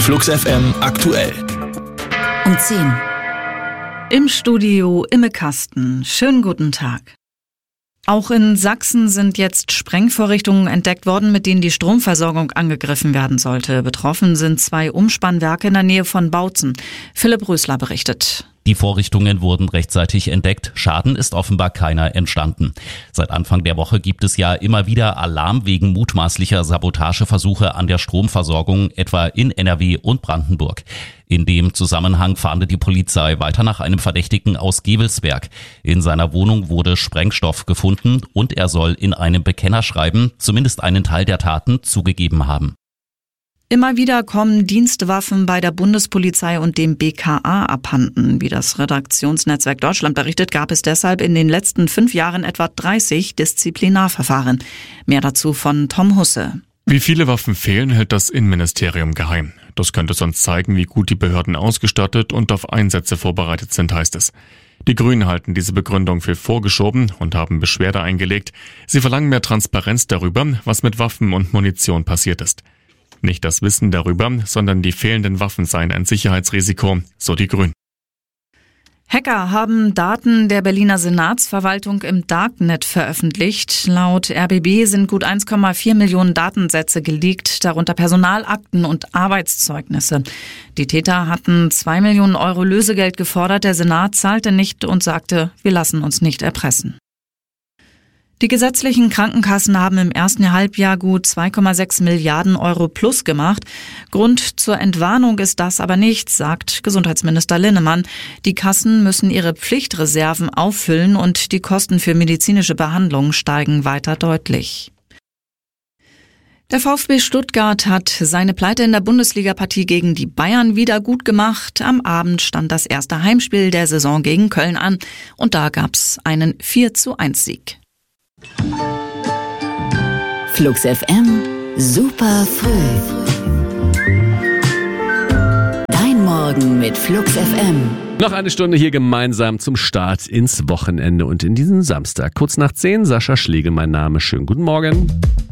Flux FM aktuell. Um 10. Im Studio Imme Kasten. Schönen guten Tag. Auch in Sachsen sind jetzt Sprengvorrichtungen entdeckt worden, mit denen die Stromversorgung angegriffen werden sollte. Betroffen sind 2 Umspannwerke in der Nähe von Bautzen. Philipp Rösler berichtet. Die Vorrichtungen wurden rechtzeitig entdeckt. Schaden ist offenbar keiner entstanden. Seit Anfang der Woche gibt es ja immer wieder Alarm wegen mutmaßlicher Sabotageversuche an der Stromversorgung, etwa in NRW und Brandenburg. In dem Zusammenhang fahndet die Polizei weiter nach einem Verdächtigen aus Gevelsberg. In seiner Wohnung wurde Sprengstoff gefunden und er soll in einem Bekennerschreiben zumindest einen Teil der Taten zugegeben haben. Immer wieder kommen Dienstwaffen bei der Bundespolizei und dem BKA abhanden. Wie das Redaktionsnetzwerk Deutschland berichtet, gab es deshalb in den letzten 5 Jahren etwa 30 Disziplinarverfahren. Mehr dazu von Tom Husse. Wie viele Waffen fehlen, hält das Innenministerium geheim. Das könnte sonst zeigen, wie gut die Behörden ausgestattet und auf Einsätze vorbereitet sind, heißt es. Die Grünen halten diese Begründung für vorgeschoben und haben Beschwerde eingelegt. Sie verlangen mehr Transparenz darüber, was mit Waffen und Munition passiert ist. Nicht das Wissen darüber, sondern die fehlenden Waffen seien ein Sicherheitsrisiko, so die Grünen. Hacker haben Daten der Berliner Senatsverwaltung im Darknet veröffentlicht. Laut RBB sind gut 1,4 Millionen Datensätze geleakt, darunter Personalakten und Arbeitszeugnisse. Die Täter hatten 2 Millionen Euro Lösegeld gefordert. Der Senat zahlte nicht und sagte, wir lassen uns nicht erpressen. Die gesetzlichen Krankenkassen haben im ersten Halbjahr gut 2,6 Milliarden Euro plus gemacht. Grund zur Entwarnung ist das aber nicht, sagt Gesundheitsminister Linnemann. Die Kassen müssen ihre Pflichtreserven auffüllen und die Kosten für medizinische Behandlungen steigen weiter deutlich. Der VfB Stuttgart hat seine Pleite in der Bundesliga-Partie gegen die Bayern wieder gut gemacht. Am Abend stand das erste Heimspiel der Saison gegen Köln an und da gab's einen 4:1-Sieg. Flux FM, super früh. Dein Morgen mit Flux FM. Noch eine Stunde hier gemeinsam zum Start ins Wochenende und in diesen Samstag. Kurz nach 10, Sascha Schlegel mein Name. Schönen guten Morgen.